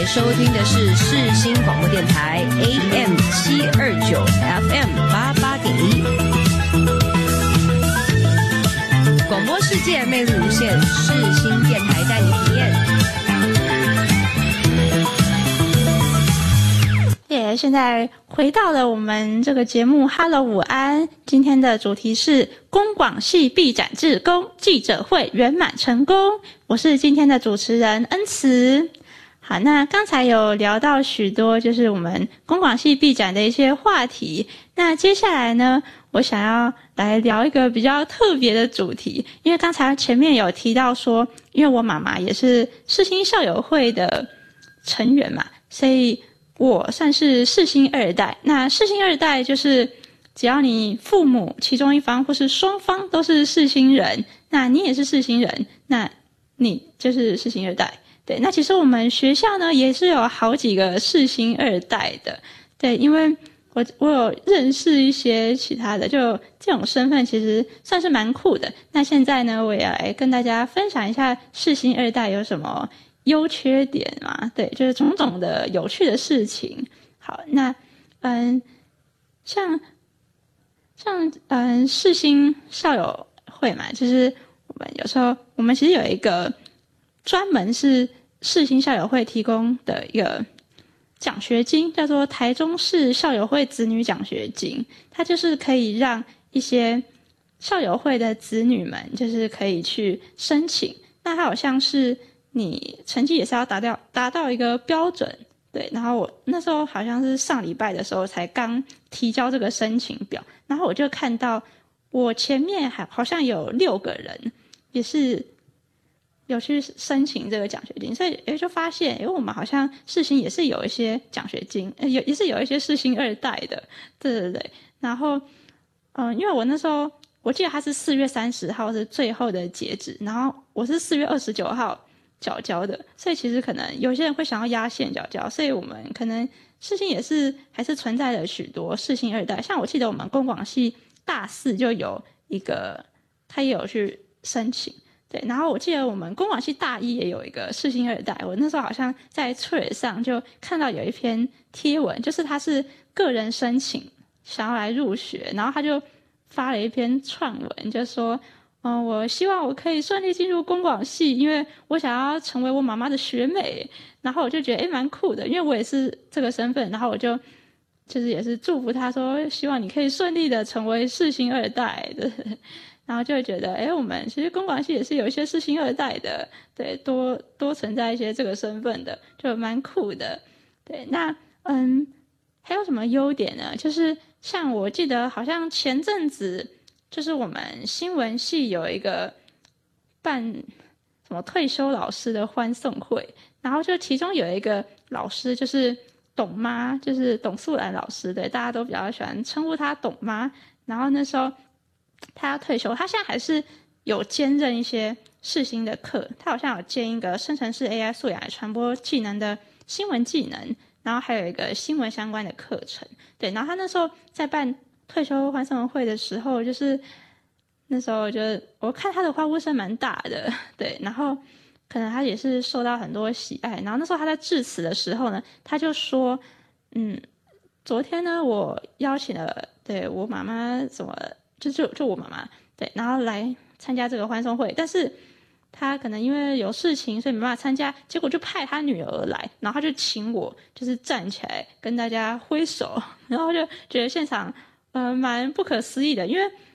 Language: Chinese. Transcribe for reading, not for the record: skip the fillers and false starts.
收听的是世新广播电台 AM 729 FM 88.1，广播世界魅力无限，世新电台带你体验。 现在回到了我们这个节目 Hello 午安，今天的主题是公广系毕展志工记者会圆满成功，我是今天的主持人恩慈。好，那刚才有聊到许多就是我们公广系毕展的一些话题，那接下来呢，我想要来聊一个比较特别的主题，因为刚才前面有提到说，因为我妈妈也是世新校友会的成员嘛，所以我算是世新二代。那世新二代就是只要你父母其中一方或是双方都是世新人，那你也是世新人，那你就是世新二代。对，那其实我们学校呢也是有好几个世新二代的。对，因为我有认识一些其他的，就这种身份其实算是蛮酷的。那现在呢，我也来跟大家分享一下世新二代有什么优缺点嘛，对，就是种种的有趣的事情。好，那像世新校友会嘛，就是我们有时候我们其实有一个专门是世新校友会提供的一个奖学金，叫做台中市校友会子女奖学金，它就是可以让一些校友会的子女们就是可以去申请，那它好像是你成绩也是要达到一个标准。对，然后我那时候好像是上礼拜的时候才刚提交这个申请表，然后我就看到我前面好像有6个人也是有去申请这个奖学金，所以就发现我们好像世新也是有一些奖学金，也是有一些世新二代的。对，然后因为我那时候我记得他是4月30号是最后的截止，然后我是4月29号缴交的，所以其实可能有些人会想要压线缴交，所以我们可能世新也是还是存在了许多世新二代。像我记得我们公广系大4就有一个他也有去申请。对，然后我记得我们公广系大1也有一个世新二代，我那时候好像在Twitter上就看到有一篇贴文，就是他是个人申请想要来入学，然后他就发了一篇串文，就说我希望我可以顺利进入公广系，因为我想要成为我妈妈的学妹。然后我就觉得蛮酷的，因为我也是这个身份，然后我就是也是祝福他说希望你可以顺利的成为世新二代的。然后就会觉得我们其实公广系也是有一些世新二代的，对，多存在一些这个身份的，就蛮酷的。对，那还有什么优点呢？就是像我记得好像前阵子就是我们新闻系有一个办什么退休老师的欢送会，然后就其中有一个老师就是董妈，就是董素兰老师，对，大家都比较喜欢称呼她董妈。然后那时候他要退休，他现在还是有兼任一些世新的课，他好像有兼一个生成式 AI 素养传播技能的新闻技能，然后还有一个新闻相关的课程。对，然后他那时候在办退休欢送会的时候，就是那时候我看他的欢呼声蛮大的，对，然后可能他也是受到很多喜爱。然后那时候他在致辞的时候呢，他就说昨天呢我邀请了对我妈妈什么就我妈妈，对，然后来参加这个欢送会，但是他可能因为有事情，所以没办法参加，结果就派他女儿来，然后他就请我就是站起来跟大家挥手，然后就觉得现场蛮不可思议的，因为